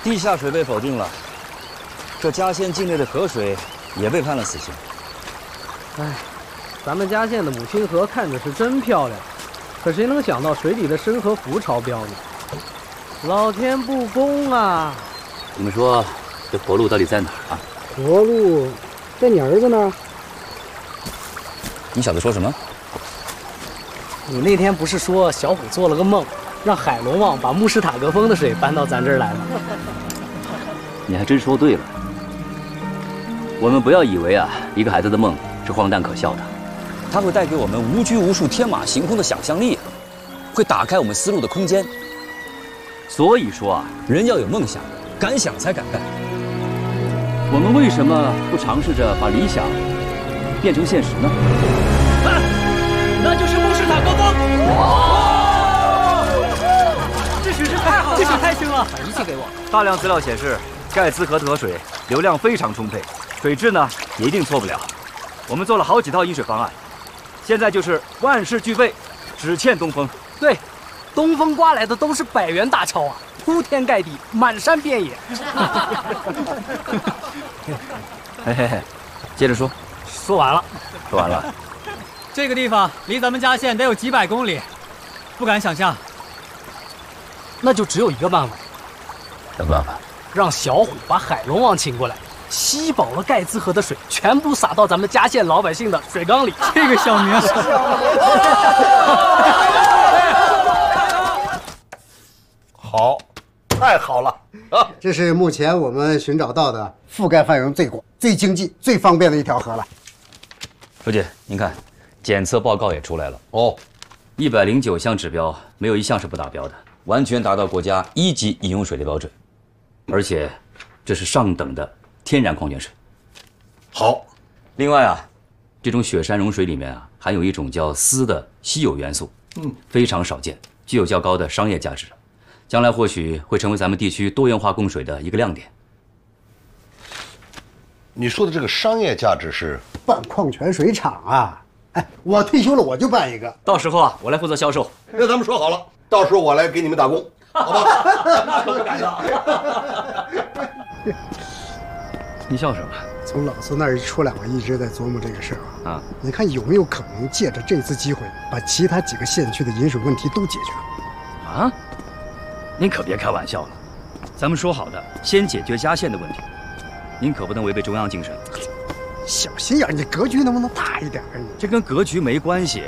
地下水被否定了，这嘉县境内的河水也被判了死刑。 哎，咱们嘉县的母亲河看着是真漂亮，可谁能想到水里的深河浮超标呢？老天不公啊！ 你们说这活路到底在哪儿啊？ 活路在你儿子那儿。 你小子说什么？ 你那天不是说小虎做了个梦，让海龙王把慕士塔格峰的水搬到咱这儿来吗？ 你还真说对了。我们不要以为啊，一个孩子的梦是荒诞可笑的， 它会带给我们无拘无束、天马行空的想象力，会打开我们思路的空间。 所以说啊， 人要有梦想，敢想才敢干。 我们为什么不尝试着把理想变成现实呢？ 那就是慕士塔格峰！这水太好了，这水太清了，把仪器给我。 大量资料显示，盖兹河的河水流量非常充沛，水质呢也一定错不了。我们做了好几套饮水方案，现在就是万事俱备，只欠东风。 对，东风刮来的都是百元大钞啊，铺天盖地，满山遍野。 嘿嘿嘿，接着说。 说完了。 说完了。 这个地方离咱们嘉县得有几百公里，不敢想象。 那就只有一个办法。 什么办法？ 让小虎把海龙王请过来，吸饱了盖兹河的水，全部洒到咱们嘉县老百姓的水缸里。 这个小名。 好，太好了啊！ 这是目前我们寻找到的覆盖范围最广、最经济、最方便的一条河了。 书记，您看，检测报告也出来了。 哦，109项指标没有一项是不达标的， 完全达到国家1级饮用水的标准， 而且这是上等的天然矿泉水。 好， 另外啊， 这种雪山融水里面啊含有一种叫锶的稀有元素，非常少见，具有较高的商业价值，将来或许会成为咱们地区多元化供水的一个亮点。 你说的这个商业价值是办矿泉水厂啊！哎，我退休了我就办一个。 到时候啊，我来负责销售。 那咱们说好了，到时候我来给你们打工，好吧？ 那可不敢当。你笑什么？ 从老孙那儿一出来，我一直在琢磨这个事儿啊。你看有没有可能借着这次机会，把其他几个县区的饮水问题都解决了？ 啊？您可别开玩笑了，咱们说好的先解决嘉县的问题，您可不能违背中央精神。 小心眼，你格局能不能大一点？ 这跟格局没关系。